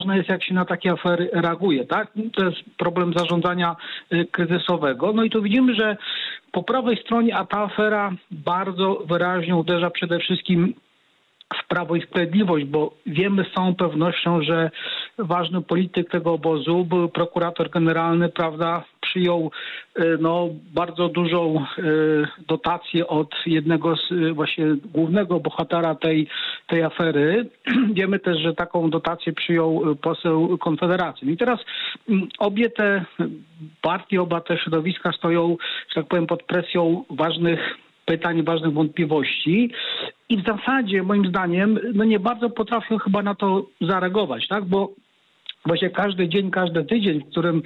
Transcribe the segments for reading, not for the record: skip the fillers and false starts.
ważne jest, jak się na takie afery reaguje, tak? To jest problem zarządzania kryzysowego. No i tu widzimy, że po prawej stronie, a ta afera bardzo wyraźnie uderza przede wszystkim w Prawo i Sprawiedliwość, bo wiemy z całą pewnością, że ważny polityk tego obozu, były prokurator generalny, prawda, przyjął bardzo dużą dotację od jednego z właśnie głównego bohatera tej afery. Wiemy też, że taką dotację przyjął poseł Konfederacji. No i teraz obie te partie, oba te środowiska stoją, że tak powiem, pod presją ważnych pytań, ważnych wątpliwości i w zasadzie moim zdaniem nie bardzo potrafią chyba na to zareagować, tak? Bo właśnie każdy dzień, każdy tydzień, w którym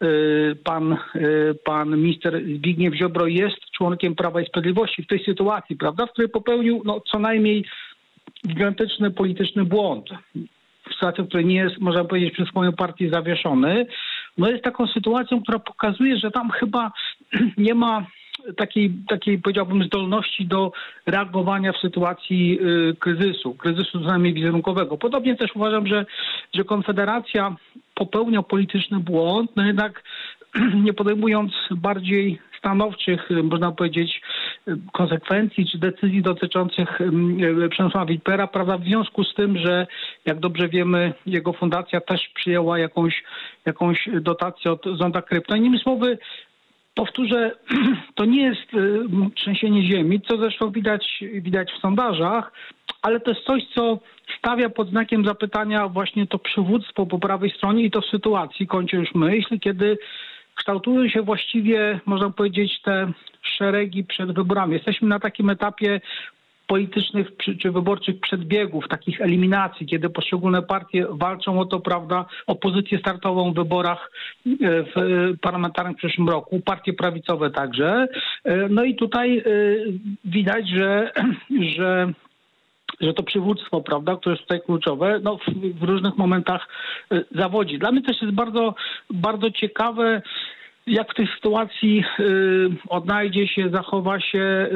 pan minister Zbigniew Ziobro jest członkiem Prawa i Sprawiedliwości w tej sytuacji, prawda, w której popełnił co najmniej gigantyczny polityczny błąd, w sytuacji, w której nie jest, można powiedzieć, przez swoją partię zawieszony, jest taką sytuacją, która pokazuje, że tam chyba nie ma takiej powiedziałbym zdolności do reagowania w sytuacji kryzysu co najmniej wizerunkowego. Podobnie też uważam, że Konfederacja popełnia polityczny błąd, jednak nie podejmując bardziej stanowczych, można powiedzieć, konsekwencji czy decyzji dotyczących Przemysława Wipera, prawda, w związku z tym, że jak dobrze wiemy, jego fundacja też przyjęła jakąś dotację od Zonda Krypto. Innymi słowy, powtórzę, to nie jest trzęsienie ziemi, co zresztą widać w sondażach, ale to jest coś, co stawia pod znakiem zapytania właśnie to przywództwo po prawej stronie i to w sytuacji, kończę już myśl, kiedy kształtują się właściwie, można powiedzieć, te szeregi przed wyborami. Jesteśmy na takim etapie politycznych czy wyborczych przedbiegów, takich eliminacji, kiedy poszczególne partie walczą o to, prawda, o pozycję startową w wyborach parlamentarnych w przyszłym roku, partie prawicowe także. No i tutaj widać, że to przywództwo, prawda, które jest tutaj kluczowe, w różnych momentach zawodzi. Dla mnie też jest bardzo, bardzo ciekawe, jak w tej sytuacji odnajdzie się, zachowa się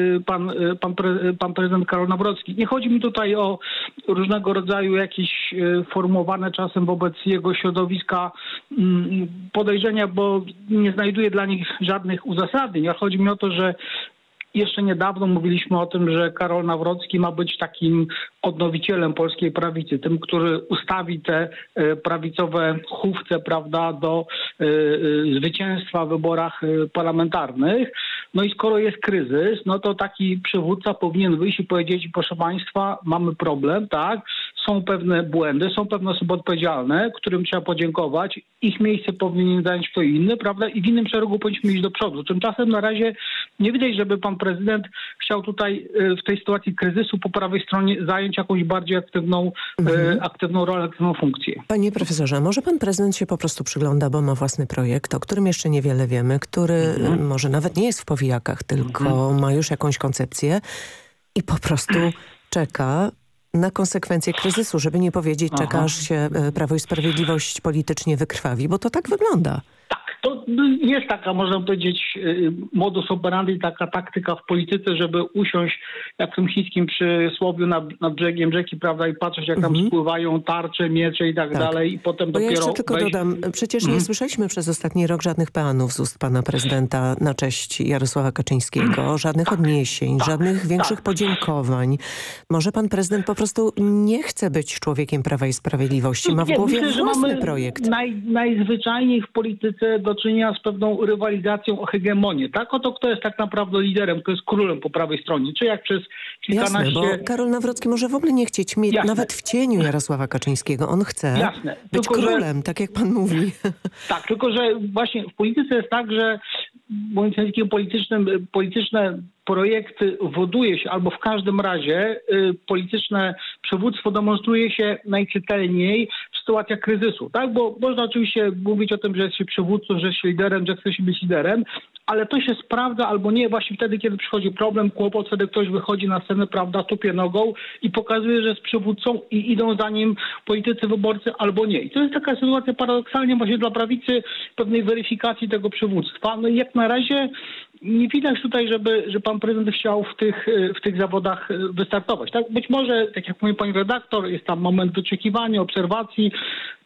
pan prezydent Karol Nawrocki. Nie chodzi mi tutaj o różnego rodzaju jakieś formułowane czasem wobec jego środowiska podejrzenia, bo nie znajduję dla nich żadnych uzasadnień. Chodzi mi o to, że jeszcze niedawno mówiliśmy o tym, że Karol Nawrocki ma być takim odnowicielem polskiej prawicy, tym, który ustawi te prawicowe chówce, prawda, do zwycięstwa w wyborach parlamentarnych. No i skoro jest kryzys, to taki przywódca powinien wyjść i powiedzieć: proszę państwa, mamy problem, tak, są pewne błędy, są pewne osoby odpowiedzialne, którym trzeba podziękować, ich miejsce powinien zająć kto inny, prawda, i w innym szeregu powinniśmy iść do przodu. Tymczasem na razie nie widać, żeby pan prezydent chciał tutaj w tej sytuacji kryzysu po prawej stronie zająć jakąś bardziej aktywną rolę, aktywną funkcję. Panie profesorze, może pan prezydent się po prostu przygląda, bo ma własny projekt, o którym jeszcze niewiele wiemy, który może nawet nie jest w powijakach, tylko ma już jakąś koncepcję i po prostu czeka na konsekwencje kryzysu, żeby nie powiedzieć, czeka aż się Prawo i Sprawiedliwość politycznie wykrwawi, bo to tak wygląda. To jest taka, można powiedzieć, modus operandi, taka taktyka w polityce, żeby usiąść jak w tym chińskim przysłowiu nad brzegiem rzeki, prawda, i patrzeć, jak tam spływają tarcze, miecze i tak dalej, i potem dopiero... Ja jeszcze tylko dodam, przecież nie słyszeliśmy przez ostatni rok żadnych peanów z ust pana prezydenta na cześć Jarosława Kaczyńskiego, żadnych odniesień, żadnych większych podziękowań. Może pan prezydent po prostu nie chce być człowiekiem Prawa i Sprawiedliwości, ma w głowie własny projekt. Najzwyczajniej w polityce do czynienia z pewną rywalizacją o hegemonię, tak? Oto kto jest tak naprawdę liderem, kto jest królem po prawej stronie. Czy jak przez kilkanaście... Jasne, bo Karol Nawrocki może w ogóle nie chcieć mieć nawet w cieniu Jarosława Kaczyńskiego. On chce być królem, tak jak pan mówi. Tak, tylko że właśnie w polityce jest tak, że mówiąc językiem politycznym, polityczne projekty woduje się, albo w każdym razie polityczne przywództwo demonstruje się najczytelniej w sytuacjach kryzysu, tak? Bo można oczywiście mówić o tym, że jest się przywódcą, że jest się liderem, że chce się być liderem, ale to się sprawdza albo nie właśnie wtedy, kiedy przychodzi problem, kłopot, wtedy ktoś wychodzi na scenę, prawda, tupie nogą i pokazuje, że jest przywódcą i idą za nim politycy, wyborcy albo nie. I to jest taka sytuacja paradoksalnie właśnie dla prawicy pewnej weryfikacji tego przywództwa. No i jak na razie nie widać tutaj, że pan prezydent chciał w tych zawodach wystartować. Tak? Być może, tak jak mówi pani redaktor, jest tam moment wyczekiwania, obserwacji.